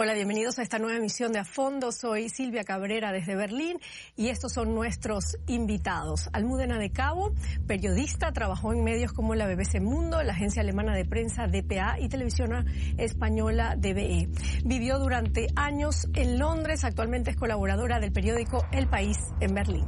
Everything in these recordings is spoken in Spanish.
Hola, bienvenidos a esta nueva emisión de A Fondo. Soy Silvia Cabrera desde Berlín y estos son nuestros invitados. Almudena de Cabo, periodista, trabajó en medios como la BBC Mundo, la agencia alemana de prensa dpa y televisión española DBE. Vivió durante años en Londres, actualmente es colaboradora del periódico El País en Berlín.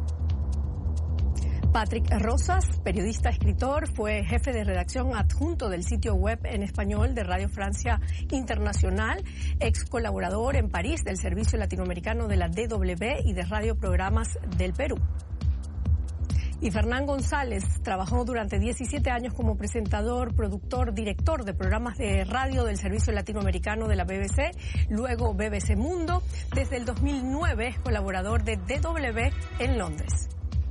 Patrick Rosas, periodista, escritor, fue jefe de redacción adjunto del sitio web en español de Radio Francia Internacional, ex colaborador en París del Servicio Latinoamericano de la DW y de Radio Programas del Perú. Y Fernán González trabajó durante 17 años como presentador, productor, director de programas de radio del Servicio Latinoamericano de la BBC, luego BBC Mundo. Desde el 2009 es colaborador de DW en Londres.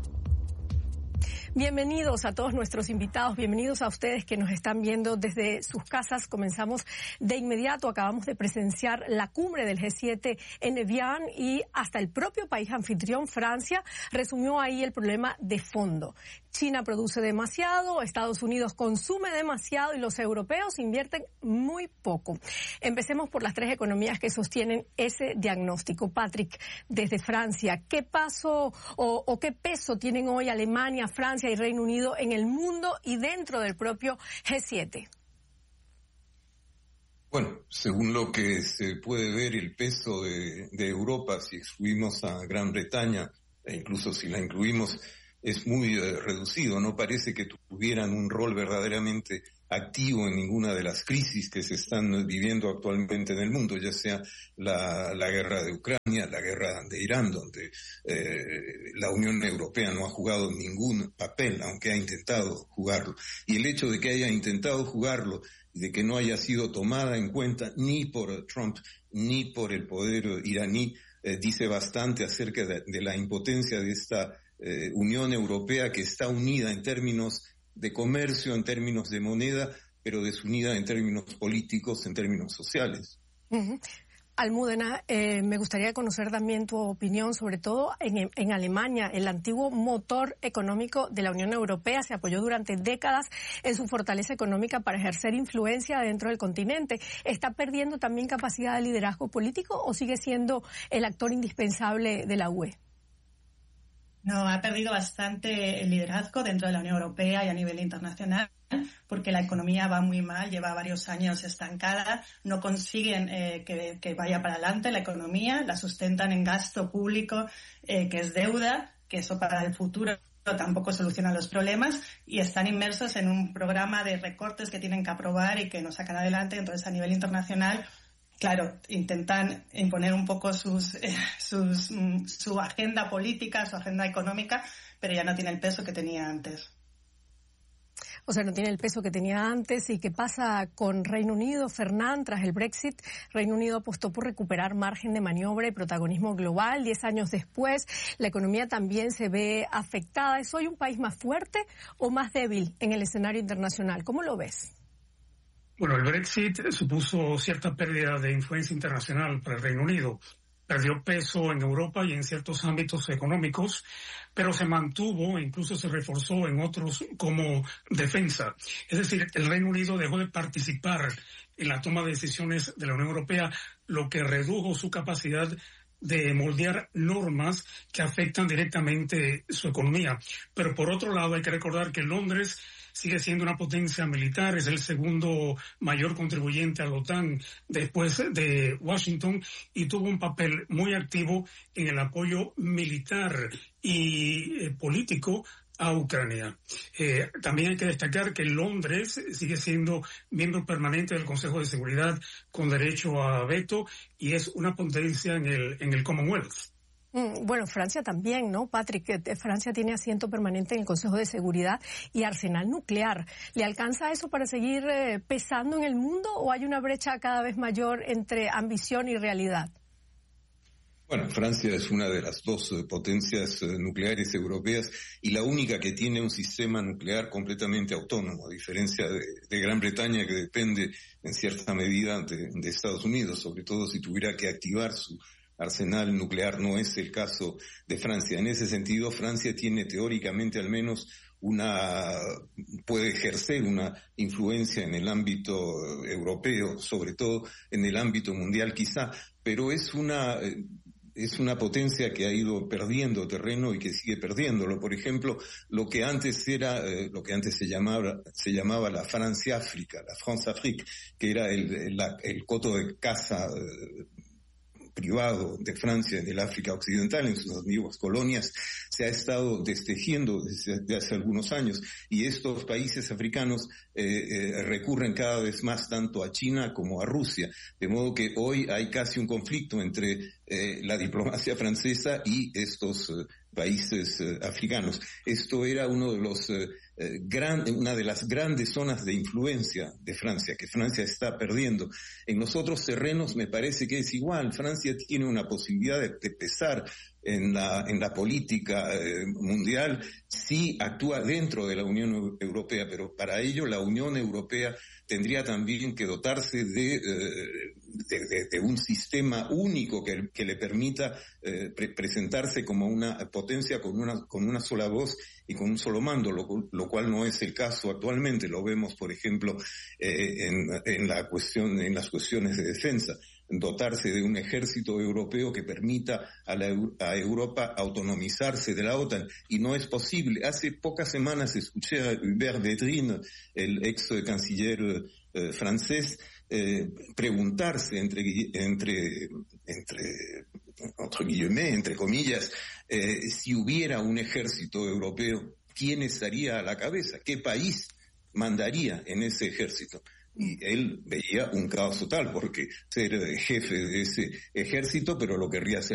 Bienvenidos a todos nuestros invitados, bienvenidos a ustedes que nos están viendo desde sus casas. Comenzamos de inmediato, acabamos de presenciar la cumbre del G7 en Evian y hasta el propio país anfitrión, Francia, resumió ahí el problema de fondo. China produce demasiado, Estados Unidos consume demasiado y los europeos invierten muy poco. Empecemos por las tres economías que sostienen ese diagnóstico. Patrick, desde Francia, ¿qué paso o qué peso tienen hoy Alemania, Francia y Reino Unido en el mundo y dentro del propio G7? Bueno, según lo que se puede ver, el peso de Europa, si excluimos a Gran Bretaña, e incluso si la incluimos, es muy reducido. No parece que tuvieran un rol verdaderamente activo en ninguna de las crisis que se están viviendo actualmente en el mundo, ya sea la guerra de Ucrania, la guerra de Irán, donde la Unión Europea no ha jugado ningún papel, aunque ha intentado jugarlo. Y el hecho de que haya intentado jugarlo y de que no haya sido tomada en cuenta ni por Trump ni por el poder iraní, dice bastante acerca de la impotencia de esta Unión Europea, que está unida en términos de comercio, en términos de moneda, pero desunida en términos políticos, en términos sociales. Uh-huh. Almudena, me gustaría conocer también tu opinión, sobre todo en Alemania. El antiguo motor económico de la Unión Europea se apoyó durante décadas en su fortaleza económica para ejercer influencia dentro del continente. ¿Está perdiendo también capacidad de liderazgo político o sigue siendo el actor indispensable de la UE? No, ha perdido bastante el liderazgo dentro de la Unión Europea y a nivel internacional, porque la economía va muy mal, lleva varios años estancada, no consiguen que vaya para adelante la economía, la sustentan en gasto público, que es deuda, que eso para el futuro tampoco soluciona los problemas, y están inmersos en un programa de recortes que tienen que aprobar y que no sacan adelante. Entonces, a nivel internacional, claro, intentan imponer un poco su agenda política, su agenda económica, pero ya no tiene el peso que tenía antes. O sea, no tiene el peso que tenía antes. ¿Y qué pasa con Reino Unido? Fernán, tras el Brexit, Reino Unido apostó por recuperar margen de maniobra y protagonismo global. 10 años después, la economía también se ve afectada. ¿Es hoy un país más fuerte o más débil en el escenario internacional? ¿Cómo lo ves? Bueno, el Brexit supuso cierta pérdida de influencia internacional para el Reino Unido. Perdió peso en Europa y en ciertos ámbitos económicos, pero se mantuvo e incluso se reforzó en otros como defensa. Es decir, el Reino Unido dejó de participar en la toma de decisiones de la Unión Europea, lo que redujo su capacidad de moldear normas que afectan directamente su economía. Pero por otro lado, hay que recordar que Londres sigue siendo una potencia militar, es el segundo mayor contribuyente a la OTAN después de Washington y tuvo un papel muy activo en el apoyo militar y político a Ucrania. También hay que destacar que Londres sigue siendo miembro permanente del Consejo de Seguridad con derecho a veto y es una potencia en el Commonwealth. Bueno, Francia también, ¿no, Patrick? Francia tiene asiento permanente en el Consejo de Seguridad y arsenal nuclear. ¿Le alcanza eso para seguir pesando en el mundo o hay una brecha cada vez mayor entre ambición y realidad? Bueno, Francia es una de las dos potencias nucleares europeas y la única que tiene un sistema nuclear completamente autónomo, a diferencia de Gran Bretaña, que depende en cierta medida de Estados Unidos, sobre todo si tuviera que activar su arsenal nuclear. No es el caso de Francia. En ese sentido, Francia tiene teóricamente al menos puede ejercer una influencia en el ámbito europeo, sobre todo en el ámbito mundial quizá, pero es una potencia que ha ido perdiendo terreno y que sigue perdiéndolo. Por ejemplo, lo que antes se llamaba la France-África, la France-Afrique, que era el coto de caza privado de Francia en el África Occidental, en sus antiguas colonias, se ha estado destejiendo desde hace algunos años, y estos países africanos recurren cada vez más tanto a China como a Rusia, de modo que hoy hay casi un conflicto entre la diplomacia francesa y estos países africanos. Esto era una de las grandes zonas de influencia de Francia, que Francia está perdiendo. En los otros terrenos me parece que es igual. Francia tiene una posibilidad de pesar en la política mundial si actúa dentro de la Unión Europea, pero para ello la Unión Europea tendría también que dotarse de un sistema único que le permita presentarse como una potencia con una sola voz y con un solo mando, lo cual no es el caso actualmente. Lo vemos, por ejemplo, en las cuestiones de defensa. Dotarse de un ejército europeo que permita a Europa autonomizarse de la OTAN, y no es posible. Hace pocas semanas escuché a Hubert Védrine, el ex canciller francés, preguntarse entre comillas, si hubiera un ejército europeo, ¿quién estaría a la cabeza? ¿Qué país mandaría en ese ejército? Y él veía un caos total, porque ser jefe de ese ejército, pero lo querría hacer